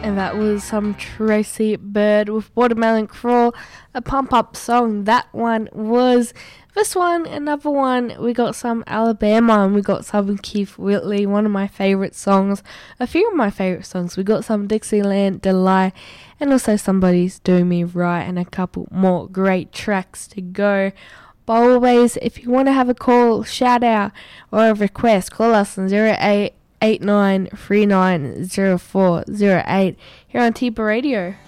And that was some Tracy Bird with Watermelon Crawl, a pump-up song. That one was this one. Another one, we got some Alabama, and we got some Keith Whitley, one of my favourite songs. A few of my favourite songs. We got some Dixieland Delight, and also Somebody's Doing Me Right, and a couple more great tracks to go. But always, if you want to have a call, shout out, or a request, call us on 0889390408 here on Tiba Radio.